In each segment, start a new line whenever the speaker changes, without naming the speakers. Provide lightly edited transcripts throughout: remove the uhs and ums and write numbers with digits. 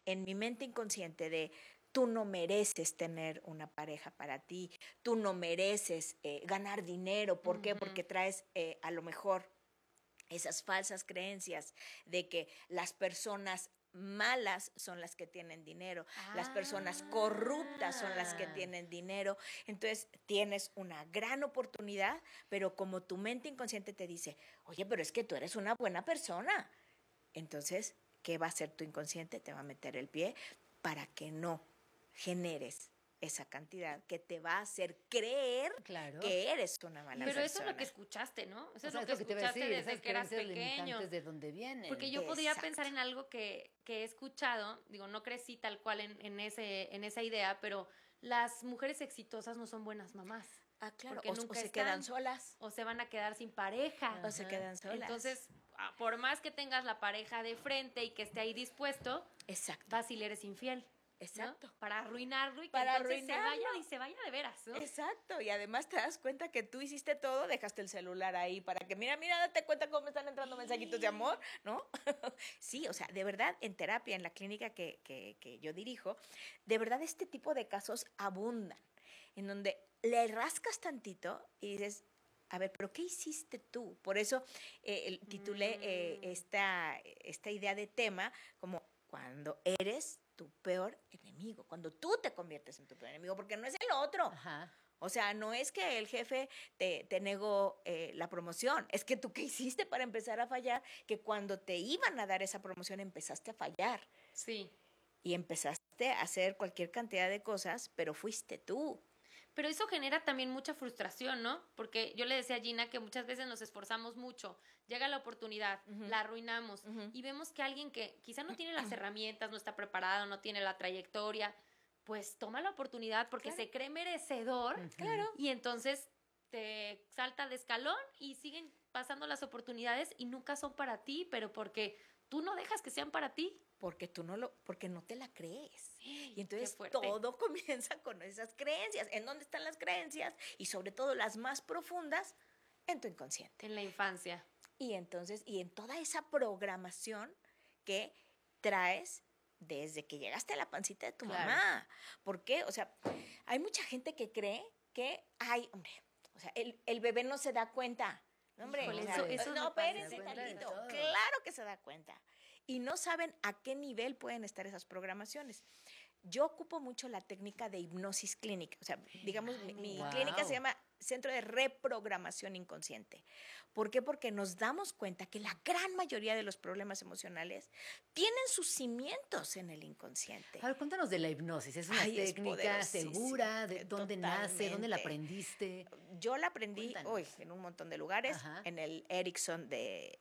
en mi mente inconsciente de tú no mereces tener una pareja para ti, tú no mereces ganar dinero. ¿Por qué? Porque traes a lo mejor esas falsas creencias de que las personas malas son las que tienen dinero, las personas corruptas son las que tienen dinero. Entonces tienes una gran oportunidad, pero como tu mente inconsciente te dice, oye, pero es que tú eres una buena persona. Entonces, ¿qué va a hacer tu inconsciente? Te va a meter el pie para que no generes esa cantidad que te va a hacer creer que eres una mala persona.
Pero eso es lo que escuchaste, ¿no? Eso
O
es
sea,
lo que escuchaste desde que eras pequeño.
Limitantes de dónde vienen.
Porque yo podría pensar en algo que he escuchado, digo, no crecí tal cual en esa idea, pero las mujeres exitosas no son buenas mamás.
Ah, claro,
porque nunca
se quedan solas.
O se van a quedar sin pareja.
O se quedan solas.
Entonces, por más que tengas la pareja de frente y que esté ahí dispuesto, vas y le eres infiel.
Exacto.
¿No? Para arruinarlo y que
para
entonces
arruinarlo.
se vaya de veras, ¿no?
Exacto, y además te das cuenta que tú hiciste todo, dejaste el celular ahí para que, mira, date cuenta cómo me están entrando mensajitos de amor, ¿no? Sí, o sea, de verdad, en terapia, en la clínica que yo dirijo, de verdad este tipo de casos abundan, en donde le rascas tantito y dices, a ver, ¿pero qué hiciste tú? Por eso titulé esta idea de tema como cuando eres tu peor enemigo, cuando tú te conviertes en tu peor enemigo, porque no es el otro.
Ajá.
O sea, no es que el jefe te negó la promoción, es que tú qué hiciste para empezar a fallar, que cuando te iban a dar esa promoción empezaste a fallar.
Sí.
Y empezaste a hacer cualquier cantidad de cosas, pero fuiste tú.
Pero eso genera también mucha frustración, ¿no? Porque yo le decía a Gina que muchas veces nos esforzamos mucho, llega la oportunidad, la arruinamos y vemos que alguien que quizá no tiene las herramientas, no está preparado, no tiene la trayectoria, pues toma la oportunidad porque se cree merecedor, y entonces te salta de escalón y siguen pasando las oportunidades y nunca son para ti, pero porque tú no dejas que sean para ti.
Porque porque no te la crees. Y entonces todo comienza con esas creencias. ¿En dónde están las creencias? Y sobre todo las más profundas, en tu inconsciente.
En la infancia.
Y entonces, y en toda esa programación que traes desde que llegaste a la pancita de tu mamá. ¿Por qué? O sea, hay mucha gente que cree que, ay, hombre, o sea, el bebé no se da cuenta. No, hombre, eso no, espérense tantito. Claro que se da cuenta. Y no saben a qué nivel pueden estar esas programaciones. Yo ocupo mucho la técnica de hipnosis clínica. O sea, digamos, mi clínica se llama Centro de Reprogramación Inconsciente. ¿Por qué? Porque nos damos cuenta que la gran mayoría de los problemas emocionales tienen sus cimientos en el inconsciente.
A ver, cuéntanos de la hipnosis. ¿Es una técnica segura? ¿De dónde nace? ¿Dónde la aprendiste?
Yo la aprendí hoy en un montón de lugares, en el Ericsson de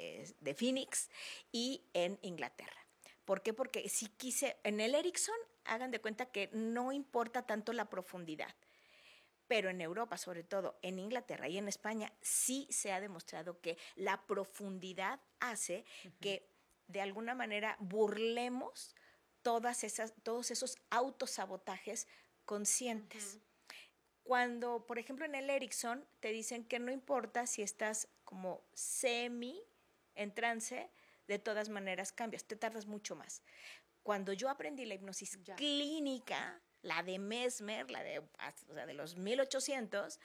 Phoenix y en Inglaterra. ¿Por qué? Porque sí quise, en el Ericsson, hagan de cuenta que no importa tanto la profundidad, pero en Europa, sobre todo en Inglaterra y en España, sí se ha demostrado que la profundidad hace que de alguna manera burlemos todos esos autosabotajes conscientes. Cuando, por ejemplo, en el Ericsson te dicen que no importa si estás como semi en trance, de todas maneras cambias, te tardas mucho más. Cuando yo aprendí la hipnosis clínica, la de Mesmer, de los 1800,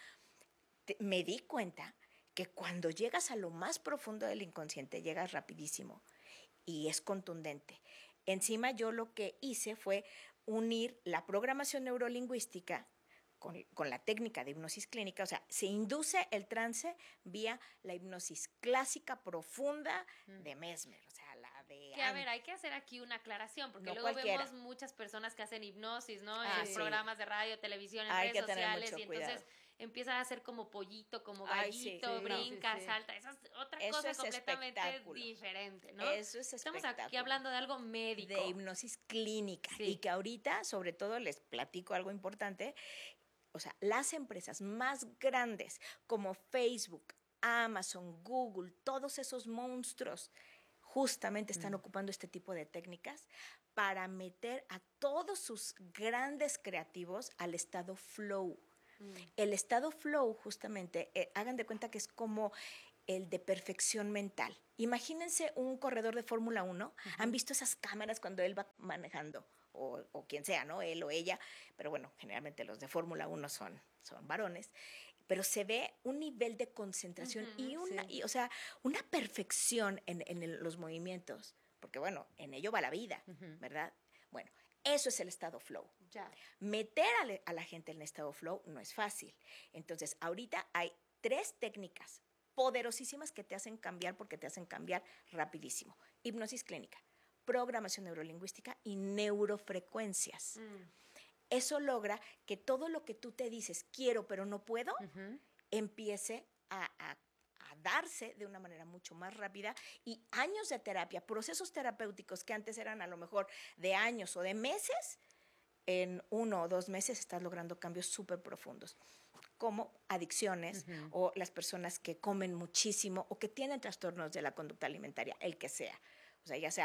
me di cuenta que cuando llegas a lo más profundo del inconsciente, llegas rapidísimo y es contundente. Encima yo lo que hice fue unir la programación neurolingüística con la técnica de hipnosis clínica, o sea, se induce el trance vía la hipnosis clásica profunda de Mesmer, o sea, la de...
Que a ver, hay que hacer aquí una aclaración, porque luego vemos muchas personas que hacen hipnosis, ¿no? En programas de radio, televisión, en redes sociales, y entonces empiezan a hacer como pollito, como gallito, brinca, salta, esa es otra cosa completamente diferente, ¿no?
Eso es espectáculo.
Estamos aquí hablando de algo médico.
De hipnosis clínica, y que ahorita, sobre todo, les platico algo importante. O sea, las empresas más grandes como Facebook, Amazon, Google, todos esos monstruos justamente están ocupando este tipo de técnicas para meter a todos sus grandes creativos al estado flow. El estado flow, justamente, hagan de cuenta que es como el de perfección mental. Imagínense un corredor de Fórmula 1. ¿Han visto esas cámaras cuando él va manejando? O quien sea, ¿no? Él o ella. Pero bueno, generalmente los de Fórmula 1 son varones. Pero se ve un nivel de concentración y una perfección en los movimientos. Porque bueno, en ello va la vida, ¿verdad? Bueno, eso es el estado flow.
Ya.
Meter a la gente en el estado flow no es fácil. Entonces, ahorita hay 3 técnicas poderosísimas que te hacen cambiar, porque te hacen cambiar rapidísimo. Hipnosis clínica, programación neurolingüística y neurofrecuencias. Eso logra que todo lo que tú te dices, quiero pero no puedo, empiece a darse de una manera mucho más rápida, y años de terapia, procesos terapéuticos que antes eran a lo mejor de años o de meses, en 1 o 2 meses estás logrando cambios súper profundos, como adicciones o las personas que comen muchísimo o que tienen trastornos de la conducta alimentaria, el que sea. O sea, ya sea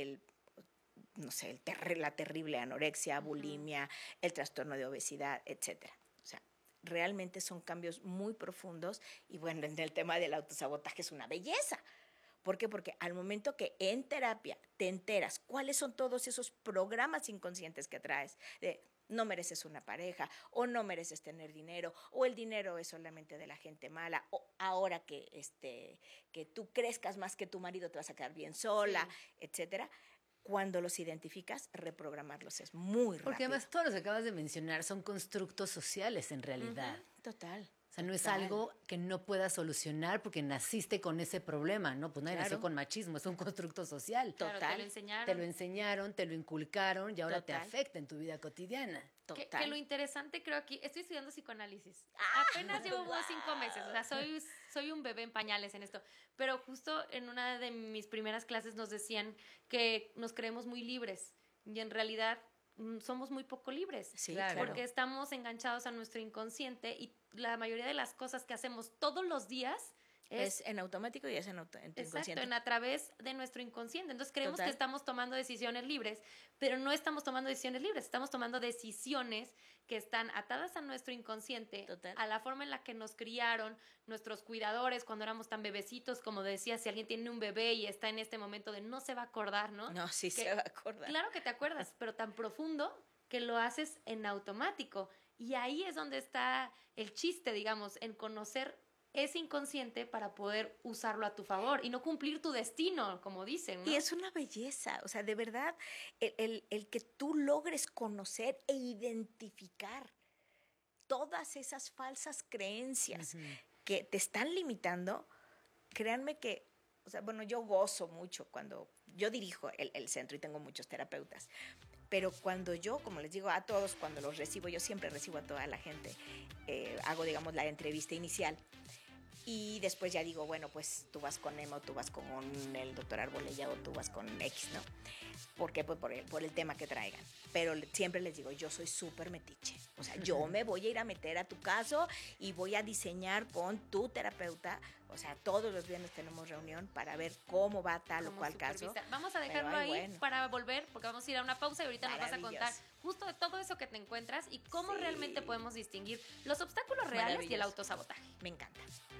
la terrible anorexia, bulimia, el trastorno de obesidad, etcétera. O sea, realmente son cambios muy profundos, y bueno, en el tema del autosabotaje es una belleza. ¿Por qué? Porque al momento que en terapia te enteras cuáles son todos esos programas inconscientes que traes, de no mereces una pareja, o no mereces tener dinero, o el dinero es solamente de la gente mala, o ahora que tú crezcas más que tu marido te vas a quedar bien sola, etcétera. Cuando los identificas, reprogramarlos es muy rápido.
Porque además todos los que acabas de mencionar son constructos sociales en realidad.
Total.
O sea, no es algo que no puedas solucionar porque naciste con ese problema, ¿no? Pues nadie nació con machismo, es un constructo social.
Claro, te lo enseñaron.
Te lo enseñaron, te lo inculcaron y ahora te afecta en tu vida cotidiana.
Que lo interesante creo aquí, estoy estudiando psicoanálisis. Apenas llevo 5 meses, o sea, soy un bebé en pañales en esto. Pero justo en una de mis primeras clases nos decían que nos creemos muy libres y en realidad somos muy poco libres.
Sí, claro.
Porque estamos enganchados a nuestro inconsciente y la mayoría de las cosas que hacemos todos los días
es en automático y es en tu inconsciente.
Exacto, a través de nuestro inconsciente. Entonces creemos que estamos tomando decisiones libres, pero no estamos tomando decisiones libres, estamos tomando decisiones que están atadas a nuestro inconsciente, a la forma en la que nos criaron nuestros cuidadores cuando éramos tan bebecitos, como decía, si alguien tiene un bebé y está en este momento de no se va a acordar, ¿no?
No, sí se va a acordar.
Claro que te acuerdas, pero tan profundo que lo haces en automático. Y ahí es donde está el chiste, digamos, en conocer ese inconsciente para poder usarlo a tu favor y no cumplir tu destino, como dicen, ¿no?
Y es una belleza, o sea, de verdad, el que tú logres conocer e identificar todas esas falsas creencias que te están limitando, créanme que, o sea, bueno, yo gozo mucho cuando yo dirijo el centro y tengo muchos terapeutas, pero cuando yo, como les digo a todos, cuando los recibo, yo siempre recibo a toda la gente, hago, digamos, la entrevista inicial. Y después ya digo, bueno, pues tú vas con Emma, o tú vas con el doctor Arbolella, o tú vas con X, ¿no? ¿Por qué? Pues por el tema que traigan. Pero siempre les digo, yo soy súper metiche. O sea, yo me voy a ir a meter a tu caso y voy a diseñar con tu terapeuta. O sea, todos los viernes tenemos reunión para ver cómo va tal o cual caso.
Vamos a dejarlo para volver, porque vamos a ir a una pausa y ahorita nos vas a contar justo de todo eso que te encuentras y cómo realmente podemos distinguir los obstáculos reales y el autosabotaje.
Me encanta.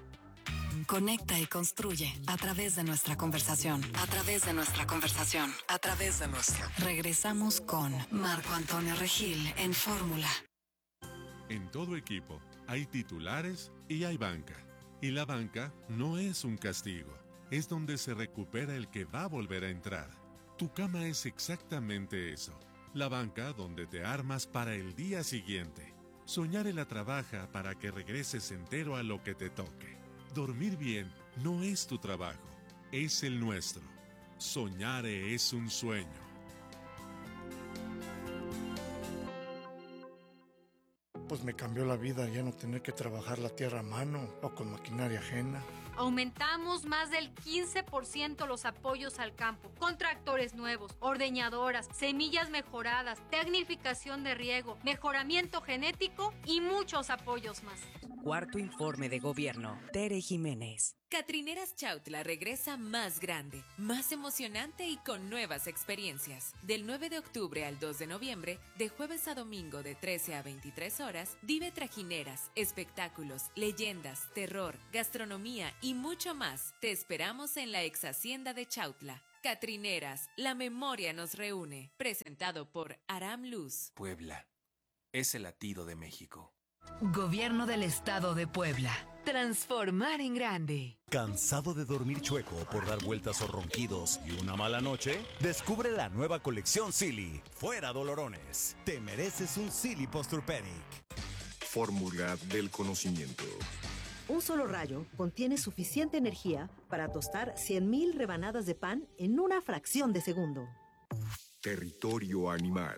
Conecta y construye a través de nuestra conversación. A través de nuestra conversación. A través de nuestra. Regresamos con Marco Antonio Regil en Fórmula.
En todo equipo hay titulares y hay banca. Y la banca no es un castigo. Es donde se recupera el que va a volver a entrar. Tu cama es exactamente eso. La banca donde te armas para el día siguiente. Soñarela trabaja para que regreses entero a lo que te toque. Dormir bien no es tu trabajo, es el nuestro. Soñare es un sueño.
Pues me cambió la vida ya no tener que trabajar la tierra a mano o con maquinaria ajena.
Aumentamos más del 15% los apoyos al campo, con tractores nuevos, ordeñadoras, semillas mejoradas, tecnificación de riego, mejoramiento genético y muchos apoyos más.
4º informe de gobierno. Tere Jiménez.
Catrineras Chautla regresa más grande, más emocionante y con nuevas experiencias. Del 9 de octubre al 2 de noviembre, de jueves a domingo de 13 a 23 horas, vive trajineras, espectáculos, leyendas, terror, gastronomía y mucho más. Te esperamos en la ex hacienda de Chautla. Catrineras, la memoria nos reúne. Presentado por Aram Luz.
Puebla es el latido de México.
Gobierno del Estado de Puebla. Transformar en grande.
¿Cansado de dormir chueco por dar vueltas o ronquidos y una mala noche? Descubre la nueva colección Silly. Fuera dolorones. Te mereces un Silly Posturepedic.
Fórmula del conocimiento.
Un solo rayo contiene suficiente energía para tostar 100,000 rebanadas de pan en una fracción de segundo.
Territorio animal.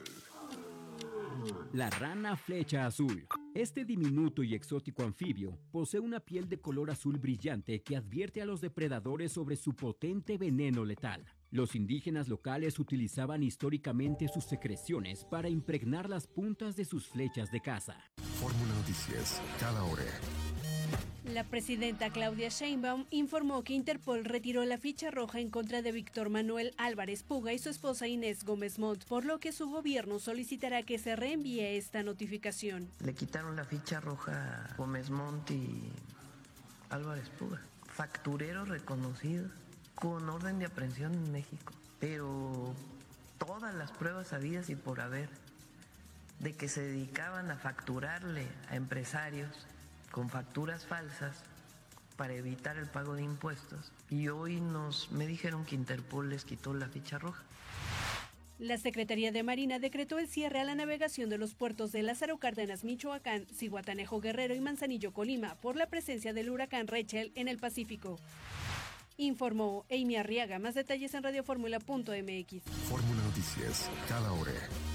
La rana flecha azul. Este diminuto y exótico anfibio posee una piel de color azul brillante que advierte a los depredadores sobre su potente veneno letal. Los indígenas locales utilizaban históricamente sus secreciones para impregnar las puntas de sus flechas de caza.
Fórmula Noticias, cada hora.
La presidenta Claudia Sheinbaum informó que Interpol retiró la ficha roja en contra de Víctor Manuel Álvarez Puga y su esposa Inés Gómez Montt, por lo que su gobierno solicitará que se reenvíe esta notificación.
Le quitaron la ficha roja a Gómez Montt y Álvarez Puga, factureros reconocidos con orden de aprehensión en México, pero todas las pruebas habidas y por haber de que se dedicaban a facturarle a empresarios con facturas falsas para evitar el pago de impuestos. Y hoy me dijeron que Interpol les quitó la ficha roja.
La Secretaría de Marina decretó el cierre a la navegación de los puertos de Lázaro Cárdenas, Michoacán, Zihuatanejo, Guerrero y Manzanillo, Colima, por la presencia del huracán Rachel en el Pacífico. Informó Amy Arriaga. Más detalles en radioformula.mx.
Fórmula Noticias, cada hora.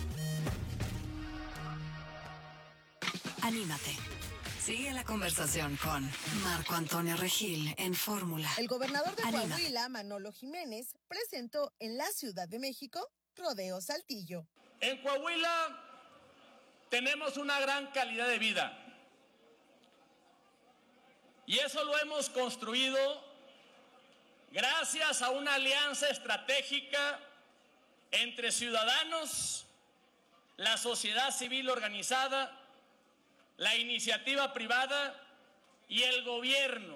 Anímate. Sigue la conversación con Marco Antonio Regil en Fórmula.
El gobernador de Coahuila, Manolo Jiménez, presentó en la Ciudad de México Rodeo Saltillo.
En Coahuila tenemos una gran calidad de vida y eso lo hemos construido gracias a una alianza estratégica entre ciudadanos, la sociedad civil organizada, la iniciativa privada y el gobierno.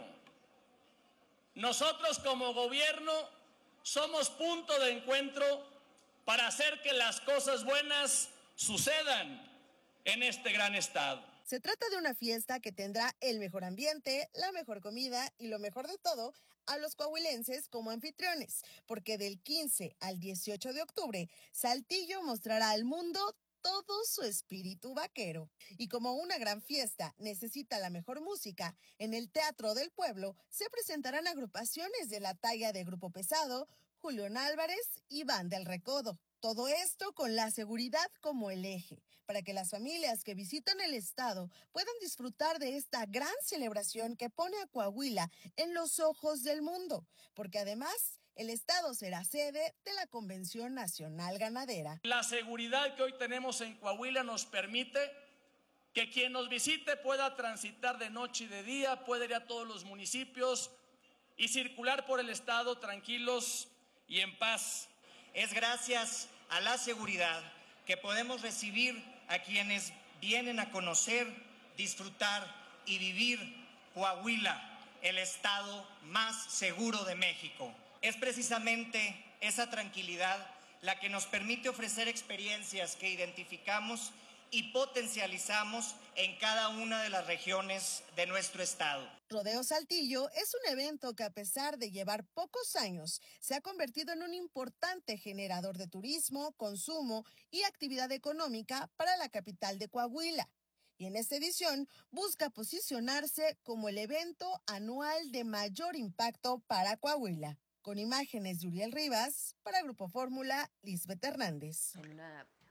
Nosotros como gobierno somos punto de encuentro para hacer que las cosas buenas sucedan en este gran estado.
Se trata de una fiesta que tendrá el mejor ambiente, la mejor comida y lo mejor de todo, a los coahuilenses como anfitriones, porque del 15 al 18 de octubre, Saltillo mostrará al mundo todo su espíritu vaquero. Y como una gran fiesta necesita la mejor música, en el Teatro del Pueblo se presentarán agrupaciones de la talla de Grupo Pesado, Julián Álvarez y Banda El Recodo. Todo esto con la seguridad como el eje, para que las familias que visitan el estado puedan disfrutar de esta gran celebración que pone a Coahuila en los ojos del mundo, porque además el estado será sede de la Convención Nacional Ganadera.
La seguridad que hoy tenemos en Coahuila nos permite que quien nos visite pueda transitar de noche y de día, puede ir a todos los municipios y circular por el estado tranquilos y en paz.
Es gracias a la seguridad que podemos recibir a quienes vienen a conocer, disfrutar y vivir Coahuila, el estado más seguro de México. Es precisamente esa tranquilidad la que nos permite ofrecer experiencias que identificamos y potencializamos en cada una de las regiones de nuestro estado.
Rodeo Saltillo es un evento que, a pesar de llevar pocos años, se ha convertido en un importante generador de turismo, consumo y actividad económica para la capital de Coahuila. Y en esta edición busca posicionarse como el evento anual de mayor impacto para Coahuila. Con imágenes de Uriel Rivas, para Grupo Fórmula, Lisbeth Hernández.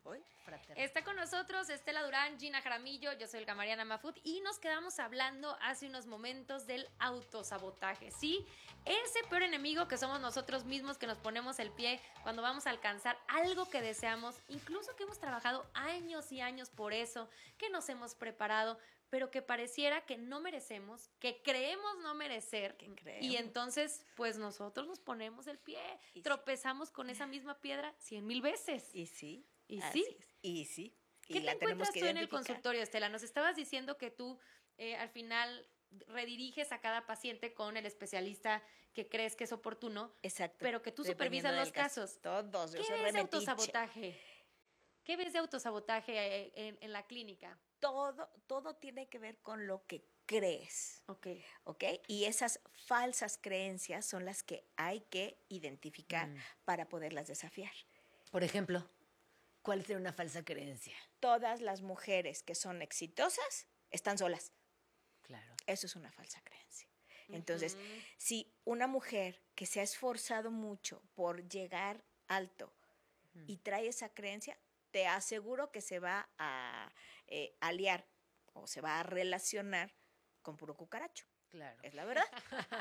Está con nosotros Estela Durán, Gina Jaramillo, yo soy Olga Mariana Mafut y nos quedamos hablando hace unos momentos del autosabotaje, ¿sí? Ese peor enemigo que somos nosotros mismos, que nos ponemos el pie cuando vamos a alcanzar algo que deseamos, incluso que hemos trabajado años y años por eso, que nos hemos preparado, pero que pareciera que no merecemos, que creemos no merecer, y entonces pues nosotros nos ponemos el pie, tropezamos con esa misma piedra 100,000 veces.
Y sí.
¿Y
sí?
¿Qué te encuentras tú en el consultorio, Estela? Nos estabas diciendo que tú al final rediriges a cada paciente con el especialista que crees que es oportuno.
Exacto.
Pero que tú supervisas los casos.
Todos.
¿Qué ves de autosabotaje? ¿Qué ves de autosabotaje en la clínica?
Todo tiene que ver con lo que crees.
Ok.
Y esas falsas creencias son las que hay que identificar para poderlas desafiar.
Por ejemplo, ¿cuál sería una falsa creencia?
Todas las mujeres que son exitosas están solas.
Claro.
Eso es una falsa creencia. Entonces, si una mujer que se ha esforzado mucho por llegar alto y trae esa creencia, te aseguro que se va a aliar o se va a relacionar con puro cucaracho.
Claro.
Es la verdad.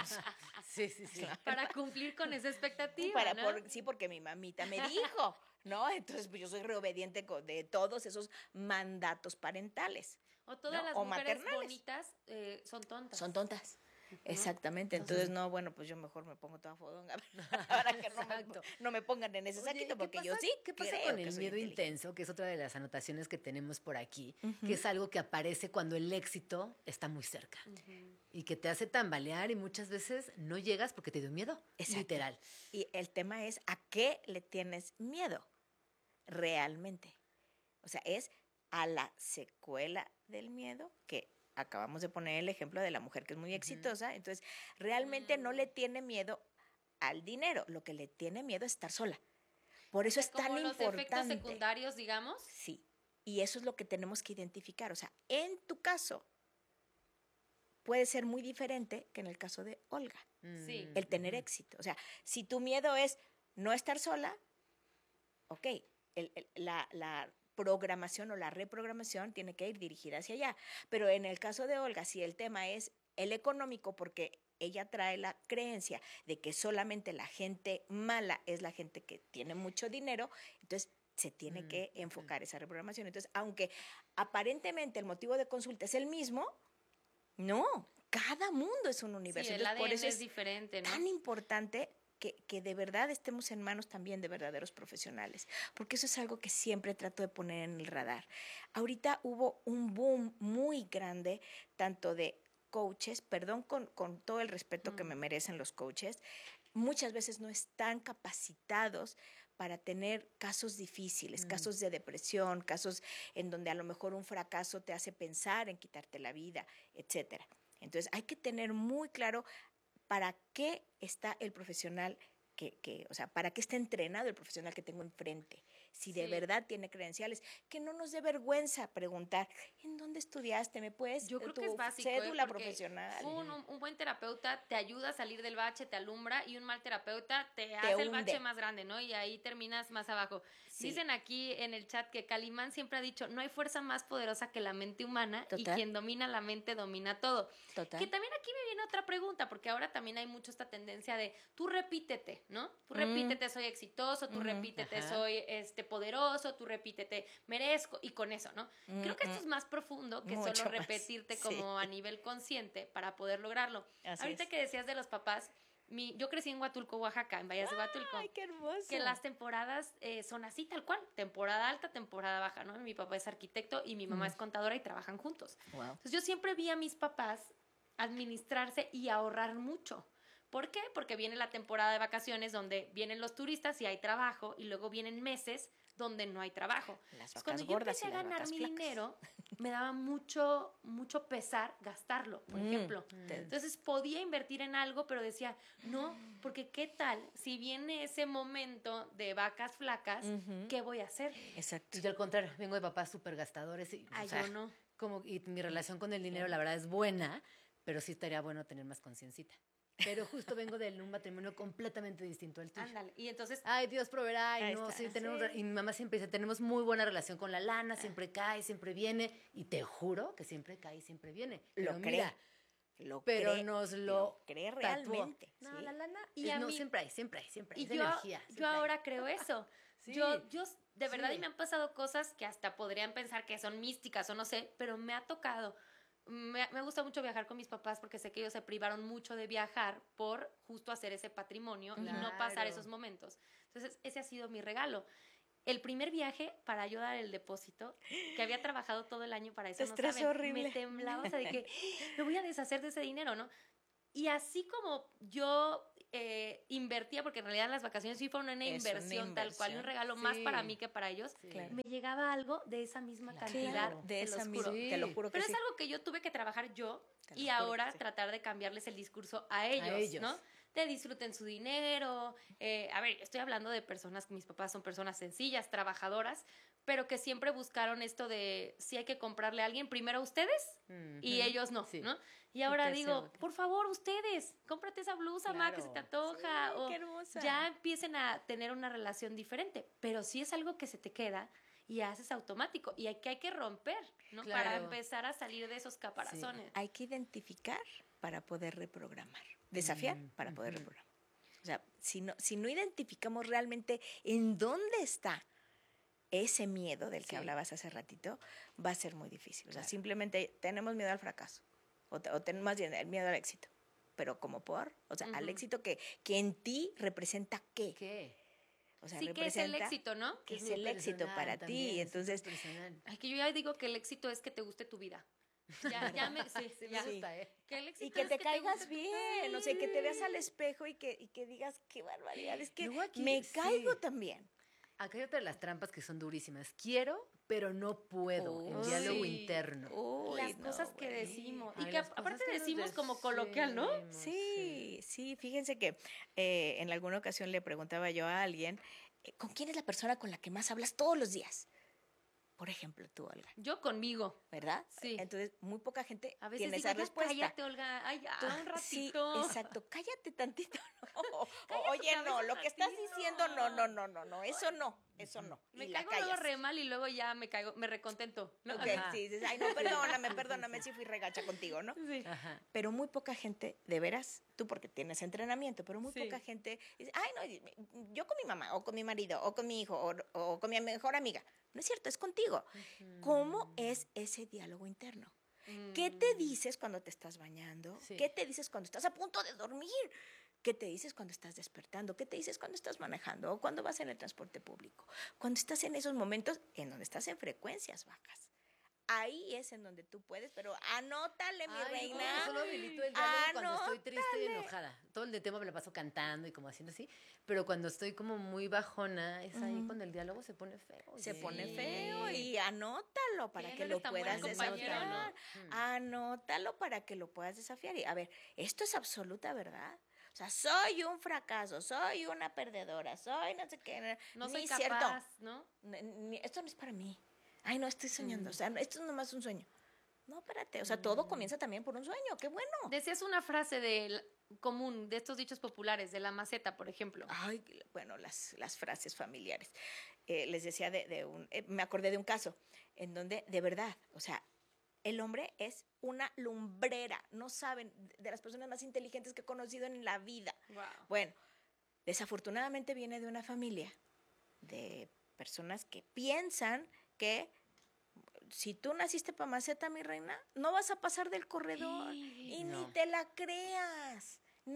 Sí.
Claro.
Para cumplir con esa expectativa, ¿no?
Sí, porque mi mamita me dijo, ¿no? Entonces, pues yo soy reobediente de todos esos mandatos parentales.
O todas las mujeres bonitas son tontas.
Son tontas. Exactamente, entonces no, bueno, pues yo mejor me pongo toda fodonga para que no me pongan en ese saquito, porque yo sí.
¿Qué pasa con el miedo intenso, que es otra de las anotaciones que tenemos por aquí, que es algo que aparece cuando el éxito está muy cerca y que te hace tambalear y muchas veces no llegas porque te dio miedo?
Exacto.
Literal.
Y el tema es, ¿a qué le tienes miedo realmente? O sea, es a la secuela del miedo, que acabamos de poner el ejemplo de la mujer que es muy exitosa, entonces realmente no le tiene miedo al dinero, lo que le tiene miedo es estar sola. Por eso es tan importante.
Los efectos secundarios, digamos.
Sí, y eso es lo que tenemos que identificar. O sea, en tu caso puede ser muy diferente que en el caso de Olga.
Sí.
El tener éxito. O sea, si tu miedo es no estar sola, ok, la programación o la reprogramación tiene que ir dirigida hacia allá. Pero en el caso de Olga, si el tema es el económico, porque ella trae la creencia de que solamente la gente mala es la gente que tiene mucho dinero, entonces se tiene que enfocar esa reprogramación. Entonces, aunque aparentemente el motivo de consulta es el mismo, no, cada mundo es un universo.
Sí, el
entonces,
ADN
por eso
es diferente, ¿no?
Tan importante que de verdad estemos en manos también de verdaderos profesionales, porque eso es algo que siempre trato de poner en el radar. Ahorita hubo un boom muy grande, tanto de coaches, perdón con todo el respeto que me merecen los coaches, muchas veces no están capacitados para tener casos difíciles, casos de depresión, casos en donde a lo mejor un fracaso te hace pensar en quitarte la vida, etcétera. Entonces hay que tener muy claro para qué está el profesional o sea, para qué está entrenado el profesional que tengo enfrente. Si de verdad tiene credenciales, que no nos dé vergüenza preguntar, ¿en dónde estudiaste? ¿Me puedes?
Yo creo que es básico,
cédula
porque
profesional.
Un buen terapeuta te ayuda a salir del bache, te alumbra, y un mal terapeuta te hace el bache más grande, ¿no? Y ahí terminas más abajo. Sí. Dicen aquí en el chat que Calimán siempre ha dicho, no hay fuerza más poderosa que la mente humana. Total. Y quien domina la mente domina todo.
Total.
Que también aquí me viene otra pregunta, porque ahora también hay mucho esta tendencia de tú repítete, ¿no? Tú repítete, soy exitoso, tú repítete, soy poderoso, tú repítete, merezco, y con eso, ¿no? Creo que esto es más profundo que
mucho
solo
más.
repetirte como a nivel consciente para poder lograrlo.
Así
Ahorita
es.
que decías de los papás, yo crecí en Huatulco, Oaxaca, en Vallas de Huatulco.
¡Ay, qué hermoso!
Que las temporadas son así, tal cual. Temporada alta, temporada baja, ¿no? Mi papá es arquitecto y mi mamá es contadora y trabajan juntos.
Wow.
Entonces yo siempre vi a mis papás administrarse y ahorrar mucho. ¿Por qué? Porque viene la temporada de vacaciones donde vienen los turistas y hay trabajo, y luego vienen meses donde no hay trabajo.
Las
Cuando
vacas
yo
gordas
empecé
y
a
las
ganar
vacas
mi
flacas.
dinero, me daba mucho pesar gastarlo, por ejemplo. Entonces podía invertir en algo, pero decía, no, porque ¿qué tal si viene ese momento de vacas flacas? ¿Qué voy a hacer?
Exacto.
Y yo al contrario, vengo de papás súper gastadores. Y
yo no.
Y mi relación con el dinero, la verdad, es buena, pero sí estaría bueno tener más conciencita. Pero justo vengo de un matrimonio completamente distinto al tuyo.
Ándale. Y entonces...
Ay, Dios proveerá. Y, no,
está,
y mi mamá siempre dice, tenemos muy buena relación con la lana, siempre cae, siempre viene. Y te juro que siempre cae y siempre viene. Pero
mira,
lo
cree realmente.
No,
¿sí?
la lana,
y a mí,
siempre hay.
Y
es
yo,
energía.
Yo ahora creo eso.
Sí.
Yo de verdad, y me han pasado cosas que hasta podrían pensar que son místicas o no sé, pero me ha tocado. Me gusta mucho viajar con mis papás porque sé que ellos se privaron mucho de viajar por justo hacer ese patrimonio y no pasar esos momentos. Entonces, ese ha sido mi regalo. El primer viaje para yo dar el depósito, que había trabajado todo el año para eso, no saben,
horrible.
me temblaba, o sea, de que me voy a deshacer de ese dinero, ¿no? Y así como yo invertía, porque en realidad las vacaciones sí fueron una inversión tal cual, un regalo más para mí que para ellos, me llegaba algo de esa misma cantidad,
de esa misma, te lo juro que
pero
sí.
es algo que yo tuve que trabajar yo y ahora tratar de cambiarles el discurso a ellos, ¿no? De disfruten su dinero. A ver, estoy hablando de personas, mis papás son personas sencillas, trabajadoras, pero que siempre buscaron esto de si hay que comprarle a alguien, primero a ustedes y ellos no, ¿no? Y ahora digo, por favor, ustedes, cómprate esa blusa, ma, que se te antoja.
Qué hermosa.
Ya empiecen a tener una relación diferente. Pero sí es algo que se te queda y haces automático. Y hay que romper, ¿no?
Claro.
Para empezar a salir de esos caparazones.
Hay que identificar para poder reprogramar. Desafiar para poder reprogramar. O sea, si no identificamos realmente en dónde está ese miedo del que hablabas hace ratito, va a ser muy difícil. O sea, simplemente tenemos miedo al fracaso. O tenemos más bien el miedo al éxito. Pero al éxito que en ti representa ¿qué?
¿Qué?
O sea, ¿qué es el éxito, no?
¿Qué es el éxito para ti? Entonces,
que yo ya digo que el éxito es que te guste tu vida. Ya me gusta, Que el éxito
y que
es
te caigas bien, o sea, que te veas al espejo y que digas, qué barbaridad, es que me caigo también.
Acá hay otra de las trampas que son durísimas. Quiero, pero no puedo. El diálogo interno.
Las cosas que decimos. Y que aparte decimos como coloquial, ¿no?
Sí. Fíjense que en alguna ocasión le preguntaba yo a alguien, ¿con quién es la persona con la que más hablas todos los días? Por ejemplo, tú, Olga.
Yo conmigo.
¿Verdad?
Sí.
Entonces, muy poca gente
a veces
tiene
digo,
esa respuesta.
Cállate, Olga. Ay, ya, un ratito.
Sí, exacto. Cállate tantito. No. Oye, no, lo que estás diciendo, no. Eso no.
Me caigo luego re mal y luego ya me recontento. ¿no?
Okay, sí, dices, ay, no, perdóname si fui regacha contigo, ¿no?
Sí.
Pero muy poca gente, de veras, tú porque tienes entrenamiento, pero muy poca gente dice, ay, no, yo con mi mamá, o con mi marido, o con mi hijo, o con mi mejor amiga. No es cierto, es contigo. ¿Cómo es ese diálogo interno? ¿Qué te dices cuando te estás bañando? ¿Qué te dices cuando estás a punto de dormir? ¿Qué te dices cuando estás despertando? ¿Qué te dices cuando estás manejando? ¿O cuando vas en el transporte público? Cuando estás en esos momentos en donde estás en frecuencias bajas. Ahí es en donde tú puedes, pero anótale, mi reina.
Yo solo habilito el diálogo cuando estoy triste y enojada. Todo el tiempo me lo paso cantando y como haciendo así, pero cuando estoy como muy bajona, es ahí cuando el diálogo se pone feo.
Se pone feo y anótalo para que lo puedas desafiar. ¿No? Anótalo para que lo puedas desafiar. Y a ver, esto es absoluta verdad. O sea, soy un fracaso, soy una perdedora, soy no sé qué.
No soy capaz, cierto. ¿No?
Esto no es para mí. Ay, no, estoy soñando. O sea, esto es nomás un sueño. No, espérate. O sea, todo comienza también por un sueño. ¡Qué bueno!
Decías una frase común de estos dichos populares, de la maceta, por ejemplo.
Ay, bueno, las frases familiares. Les decía me acordé de un caso en donde, de verdad, o sea, el hombre es una lumbrera. No saben, de las personas más inteligentes que he conocido en la vida.
Wow.
Bueno, desafortunadamente viene de una familia de personas que piensan que si tú naciste para maceta, mi reina, no vas a pasar del corredor. Y no. Ni te la creas.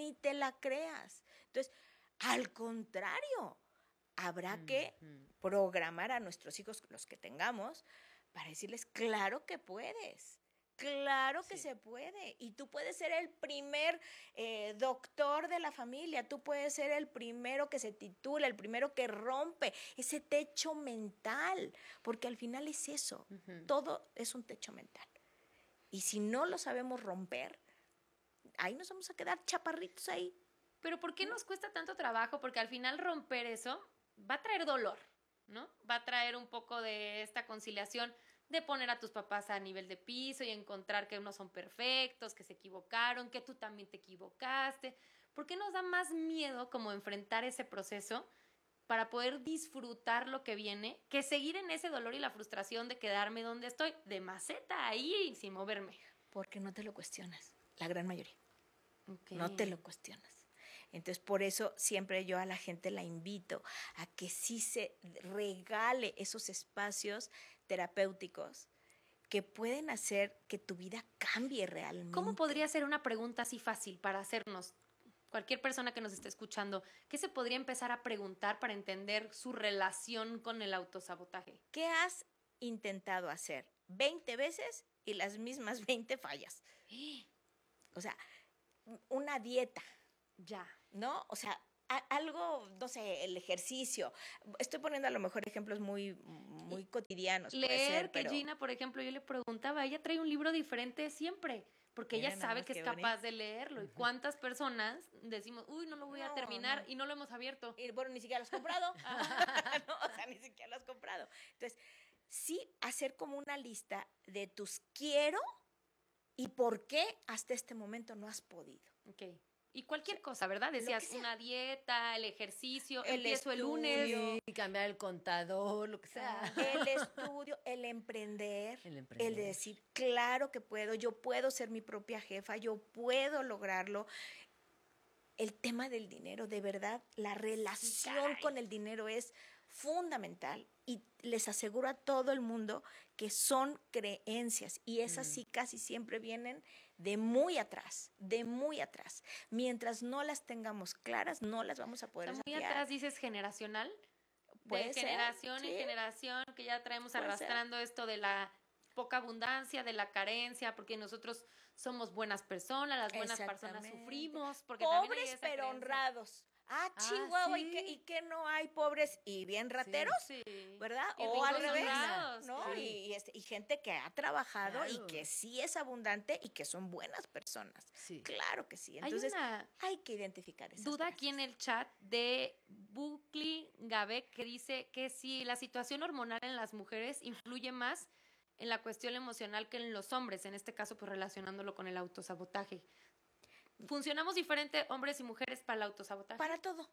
Entonces, al contrario, habrá que programar a nuestros hijos, los que tengamos, para decirles, claro que puedes. Claro que se puede. Y tú puedes ser el primer doctor de la familia. Tú puedes ser el primero que se titula, el primero que rompe ese techo mental. Porque al final es eso. Todo es un techo mental. Y si no lo sabemos romper, ahí nos vamos a quedar chaparritos ahí.
Pero ¿por qué nos cuesta tanto trabajo? Porque al final romper eso va a traer dolor. ¿no? Va a traer un poco de esta conciliación de poner a tus papás a nivel de piso y encontrar que no son perfectos, que se equivocaron, que tú también te equivocaste. ¿Por qué nos da más miedo como enfrentar ese proceso para poder disfrutar lo que viene que seguir en ese dolor y la frustración de quedarme donde estoy, de maceta ahí sin moverme?
Porque no te lo cuestionas, la gran mayoría.
Okay.
No te lo cuestionas. Entonces, por eso siempre yo a la gente la invito a que sí se regale esos espacios terapéuticos que pueden hacer que tu vida cambie realmente.
¿Cómo podría ser una pregunta así fácil para hacernos? Cualquier persona que nos esté escuchando, ¿qué se podría empezar a preguntar para entender su relación con el autosabotaje?
¿Qué has intentado hacer 20 veces y las mismas 20 fallas? O sea, una dieta.
Ya.
¿No? O sea, algo, no sé, el ejercicio. Estoy poniendo a lo mejor ejemplos muy cotidianos.
Leer, que Gina, por ejemplo, yo le preguntaba, ella trae un libro diferente siempre, porque ella sabe que es capaz de leerlo. ¿Y cuántas personas decimos, uy, no lo voy a terminar y no lo hemos abierto?
Y bueno, ni siquiera lo has comprado. No, o sea, ni siquiera lo has comprado. Entonces, sí hacer como una lista de tus quiero y por qué hasta este momento no has podido.
Ok. Y cualquier cosa, ¿verdad? Decías una dieta, el ejercicio, empiezo el
estudio,
lunes.
Y cambiar el contador, lo que sea.
El estudio, el emprender, el de decir, claro que puedo, yo puedo ser mi propia jefa, yo puedo lograrlo. El tema del dinero, de verdad, la relación con el dinero es fundamental y les aseguro a todo el mundo que son creencias y esas sí casi siempre vienen de muy atrás, de muy atrás. Mientras no las tengamos claras, no las vamos a poder
desafiar.
Muy
atrás dices generacional, de generación en generación, que ya traemos arrastrando esto de la poca abundancia, de la carencia, porque nosotros somos buenas personas, las buenas personas sufrimos. Porque
pobres pero honrados. Chihuahua,
sí.
¿y qué no hay pobres y bien rateros?
Sí.
¿Verdad?
Y
o al revés,
honrados,
¿no?
sí.
Y gente que ha trabajado y que sí es abundante y que son buenas personas.
Sí.
Claro que sí. Entonces, hay que identificar esas
duda
cosas.
Aquí en el chat de Bukli Gabek, que dice que si la situación hormonal en las mujeres influye más en la cuestión emocional que en los hombres, en este caso pues relacionándolo con el autosabotaje. ¿Funcionamos diferente hombres y mujeres para el autosabotaje?
Para todo.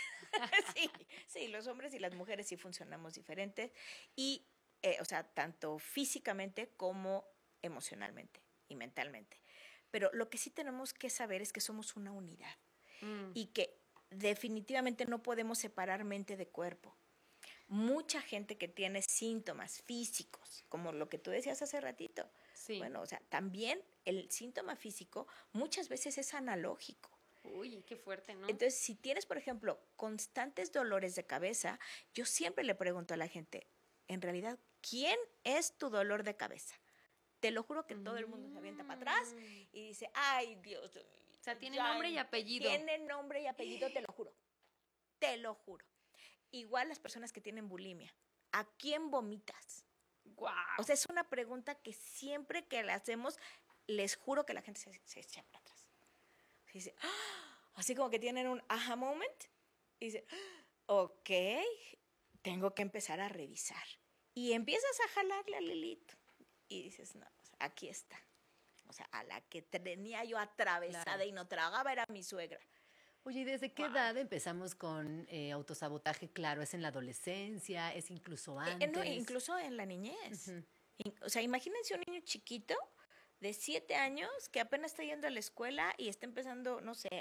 sí, los hombres y las mujeres sí funcionamos diferente y, o sea, tanto físicamente como emocionalmente y mentalmente. Pero lo que sí tenemos que saber es que somos una unidad y que definitivamente no podemos separar mente de cuerpo. Mucha gente que tiene síntomas físicos, como lo que tú decías hace ratito, bueno, o sea, también el síntoma físico muchas veces es analógico.
Uy, qué fuerte, ¿no?
Entonces, si tienes, por ejemplo, constantes dolores de cabeza, yo siempre le pregunto a la gente, en realidad, ¿quién es tu dolor de cabeza? Te lo juro que todo el mundo se avienta para atrás y dice, ay, Dios de mi vida.
O sea, tiene nombre y apellido.
Tiene nombre y apellido, te lo juro. Te lo juro. Igual las personas que tienen bulimia. ¿A quién vomitas?
Wow.
O sea, es una pregunta que siempre que la hacemos, les juro que la gente se echa para atrás. Dice, así como que tienen un aha moment. Y dice, ok, tengo que empezar a revisar. Y empiezas a jalarle al hilito. Y dices, no, o sea, aquí está. O sea, a la que tenía yo atravesada y no tragaba era mi suegra.
Oye, ¿y desde qué edad empezamos con autosabotaje? Claro, ¿es en la adolescencia? ¿Es incluso antes?
No, incluso en la niñez. O sea, imagínense un niño chiquito de 7 años que apenas está yendo a la escuela y está empezando, no sé,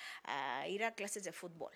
a ir a clases de fútbol.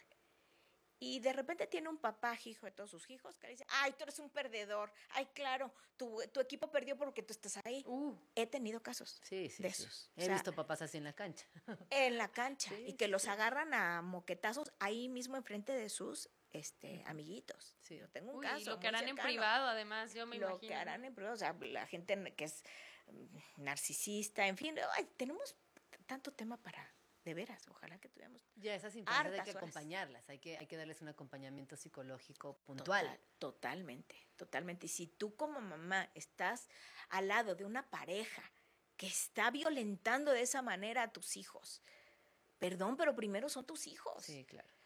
Y de repente tiene un papá, hijo de todos sus hijos, que le dice, ay, tú eres un perdedor. Ay, claro, tu equipo perdió porque tú estás ahí. He tenido casos de esos.
He visto papás así en la cancha.
En la cancha. Y que los agarran a moquetazos ahí mismo enfrente de sus amiguitos. Sí. Yo tengo un caso.
Lo que harán en privado, además, yo me imagino.
Lo que harán en privado, o sea, la gente que es narcisista, en fin, tenemos tanto tema para... De veras, ojalá que tuviéramos.
Ya esas infancias hay que acompañarlas, hay que darles un acompañamiento psicológico puntual.
Totalmente. Y si tú como mamá estás al lado de una pareja que está violentando de esa manera a tus hijos, perdón, pero primero son tus hijos.
Sí, claro.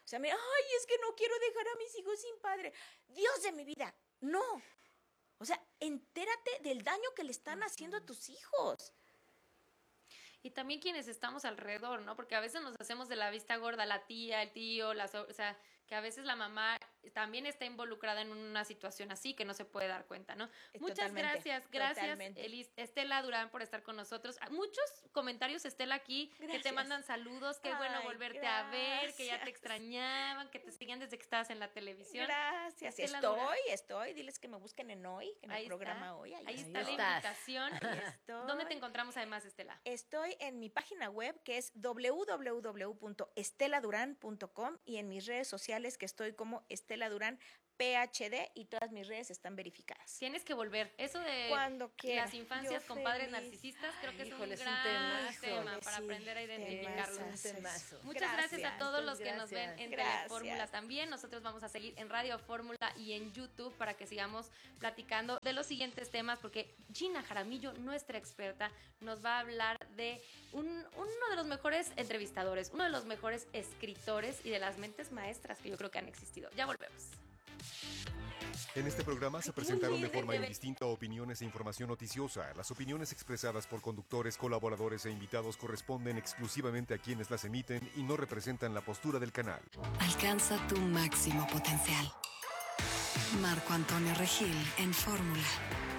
O sea, mira, ay, es que no quiero dejar a mis hijos sin padre. Dios de mi vida, no. O sea, entérate del daño que le están haciendo a tus hijos.
Y también quienes estamos alrededor, ¿no? Porque a veces nos hacemos de la vista gorda, la tía, el tío, o sea, que a veces la mamá también está involucrada en una situación así que no se puede dar cuenta, ¿no? Muchas gracias, Estela Durán, por estar con nosotros. Muchos comentarios, Estela, aquí, que te mandan saludos, qué bueno volverte a ver, que ya te extrañaban, que te seguían desde que estabas en la televisión.
Gracias, estoy, diles que me busquen en Hoy, en el programa Hoy.
Ahí está la invitación. ¿Dónde te encontramos además, Estela?
Estoy en mi página web, que es www.esteladuran.com, y en mis redes sociales, que estoy como Estela Durán PhD, y todas mis redes están verificadas.
Tienes que volver. Eso de las infancias con padres narcisistas, creo que es un gran tema para aprender a identificarlos. Muchas gracias a todos los que nos ven en Telefórmula también. Nosotros vamos a seguir en Radio Fórmula y en YouTube para que sigamos platicando de los siguientes temas, porque Gina Jaramillo, nuestra experta, nos va a hablar de uno de los mejores entrevistadores, uno de los mejores escritores y de las mentes maestras que yo creo que han existido. Ya volvemos.
En este programa se presentaron de forma indistinta opiniones e información noticiosa. Las opiniones expresadas por conductores, colaboradores e invitados corresponden exclusivamente a quienes las emiten y no representan la postura del canal.
Alcanza tu máximo potencial. Marco Antonio Regil en Fórmula.